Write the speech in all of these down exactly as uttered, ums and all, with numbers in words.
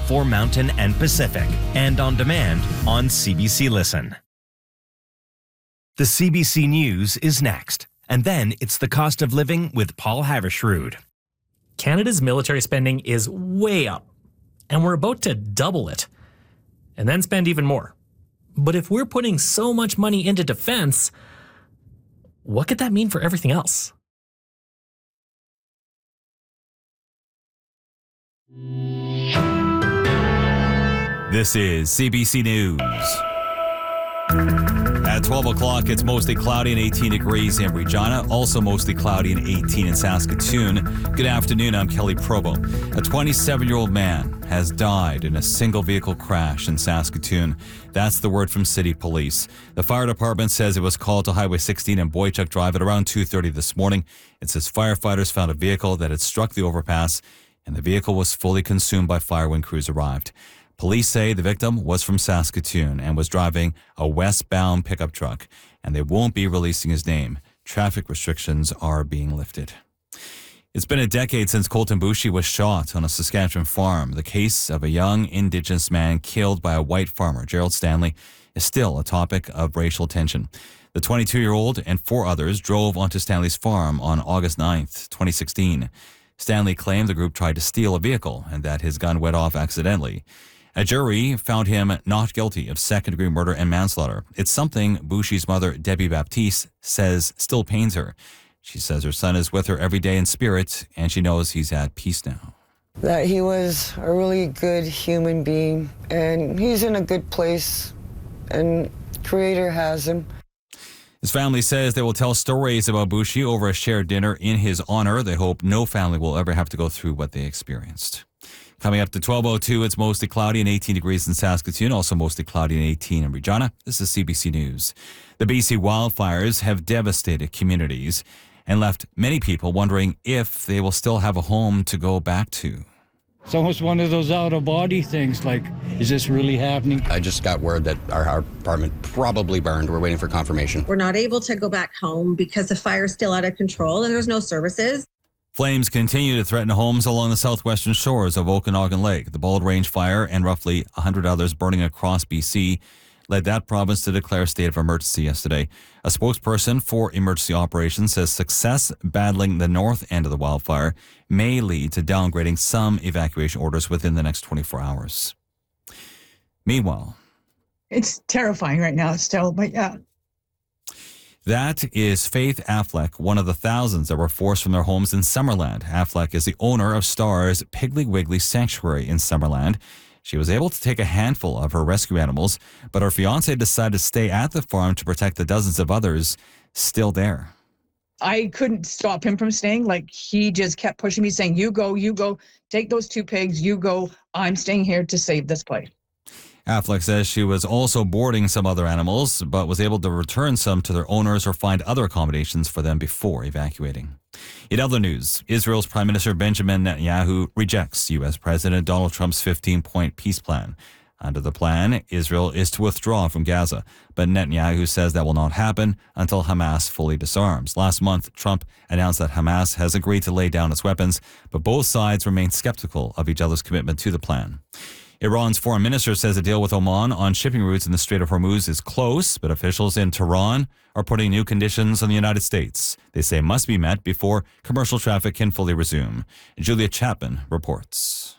for Mountain and Pacific, and on demand on C B C Listen. The C B C News is next, and then it's the cost of living with Paul Havershrud. Canada's military spending is way up, and we're about to double it, and then spend even more. But if we're putting so much money into defense, what could that mean for everything else? This is C B C News. At twelve o'clock, it's mostly cloudy and eighteen degrees in Regina, also mostly cloudy and eighteen in Saskatoon. Good afternoon, I'm Kelly Provo. A twenty-seven-year-old man has died in a single vehicle crash in Saskatoon. That's the word from City Police. The fire department says it was called to Highway sixteen and Boychuk Drive at around two thirty this morning. It says firefighters found a vehicle that had struck the overpass, and the vehicle was fully consumed by fire when crews arrived. Police say the victim was from Saskatoon and was driving a westbound pickup truck, and they won't be releasing his name. Traffic restrictions are being lifted. It's been a decade since Colton Boushie was shot on a Saskatchewan farm. The case of a young Indigenous man killed by a white farmer, Gerald Stanley, is still a topic of racial tension. The twenty-two-year-old and four others drove onto Stanley's farm on August ninth, twenty sixteen. Stanley claimed the group tried to steal a vehicle and that his gun went off accidentally. A jury found him not guilty of second-degree murder and manslaughter. It's something Boushie's mother, Debbie Baptiste, says still pains her. She says her son is with her every day in spirit, and she knows he's at peace now. That he was a really good human being, and he's in a good place, and Creator has him. His family says they will tell stories about Boushie over a shared dinner in his honor. They hope no family will ever have to go through what they experienced. Coming up to twelve oh two, it's mostly cloudy and eighteen degrees in Saskatoon, also mostly cloudy and eighteen in Regina. This is C B C News. The B C wildfires have devastated communities and left many people wondering if they will still have a home to go back to. It's almost one of those out-of-body things, like, is this really happening? I just got word that our, our apartment probably burned. We're waiting for confirmation. We're not able to go back home because the fire's still out of control and there's no services. Flames continue to threaten homes along the southwestern shores of Okanagan Lake. The Bald Range fire and roughly one hundred others burning across B C led that province to declare a state of emergency yesterday. A spokesperson for emergency operations says success battling the north end of the wildfire may lead to downgrading some evacuation orders within the next twenty-four hours. Meanwhile, it's terrifying right now still, but yeah. That is Faith Affleck, one of the thousands that were forced from their homes in Summerland. Affleck is the owner of Star's Piggly Wiggly Sanctuary in Summerland. She was able to take a handful of her rescue animals, but her fiancé decided to stay at the farm to protect the dozens of others still there. I couldn't stop him from staying. Like, he just kept pushing me, saying, you go, you go, take those two pigs, you go. I'm staying here to save this place. Affleck says she was also boarding some other animals, but was able to return some to their owners or find other accommodations for them before evacuating. In other news, Israel's Prime Minister Benjamin Netanyahu rejects U S. President Donald Trump's fifteen-point peace plan. Under the plan, Israel is to withdraw from Gaza, but Netanyahu says that will not happen until Hamas fully disarms. Last month, Trump announced that Hamas has agreed to lay down its weapons, but both sides remain skeptical of each other's commitment to the plan. Iran's foreign minister says a deal with Oman on shipping routes in the Strait of Hormuz is close, but officials in Tehran are putting new conditions on the United States. They say must be met before commercial traffic can fully resume. Julia Chapman reports.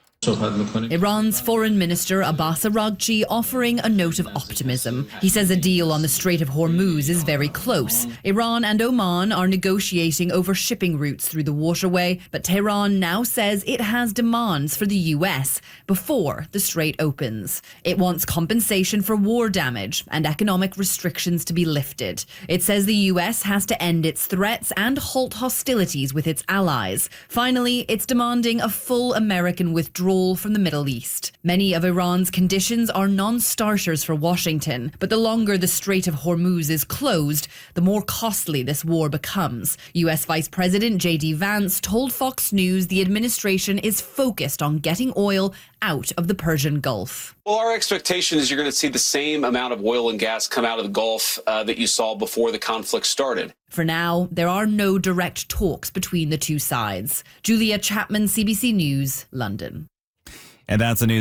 Iran's foreign minister Abbas Araghchi offering a note of optimism. He says a deal on the Strait of Hormuz is very close. Iran and Oman are negotiating over shipping routes through the waterway, but Tehran now says it has demands for the U S before the strait opens. It wants compensation for war damage and economic restrictions to be lifted. It says the U S has to end its threats and halt hostilities with its allies. Finally, it's demanding a full American withdrawal from the Middle East. Many of Iran's conditions are non-starters for Washington, but the longer the Strait of Hormuz is closed, the more costly this war becomes. U S. Vice President J D Vance told Fox News the administration is focused on getting oil out of the Persian Gulf. Well, our expectation is you're going to see the same amount of oil and gas come out of the Gulf uh, that you saw before the conflict started. For now, there are no direct talks between the two sides. Julia Chapman, C B C News, London. And that's the news.